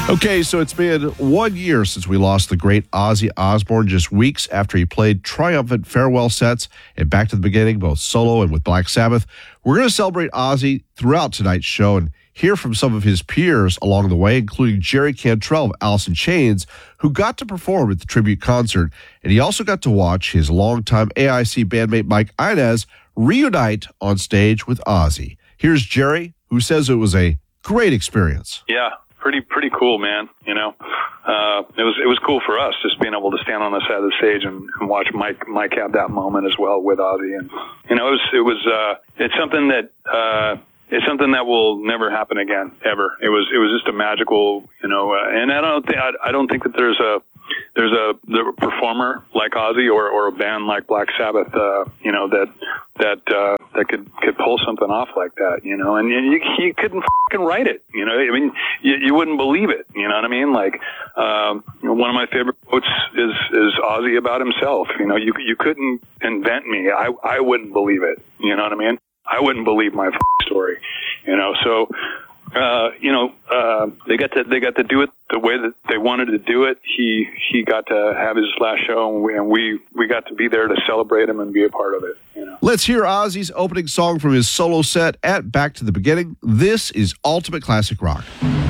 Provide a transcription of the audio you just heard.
Okay, so it's been 1 year since we lost the great Ozzy Osbourne, just weeks after he played triumphant farewell sets and Back to the Beginning, both solo and with Black Sabbath. We're going to celebrate Ozzy throughout tonight's show and hear from some of his peers along the way, including Jerry Cantrell of Alice in Chains, who got to perform at the tribute concert, and he also got to watch his longtime AIC bandmate Mike Inez reunite on stage with Ozzy. Here's Jerry, who says it was a great experience. Yeah. Pretty cool, man. You know, it was cool for us just being able to stand on the side of the stage and watch Mike have that moment as well with Ozzy, and you know, it's something that will never happen again, ever. It was just a magical, you know, and I don't think that there's a performer like Ozzy or a band like Black Sabbath, you know, that could pull something off like that, you know, and you couldn't fucking write it, you know. I mean, you wouldn't believe it, you know what I mean? Like, one of my favorite quotes is Ozzy about himself. You know, you couldn't invent me. I wouldn't believe it. You know what I mean? I wouldn't believe my story, you know. So, you know, they got to do it the way that they wanted to do it. He got to have his last show, and we got to be there to celebrate him and be a part of it. You know? Let's hear Ozzy's opening song from his solo set at Back to the Beginning. This is Ultimate Classic Rock.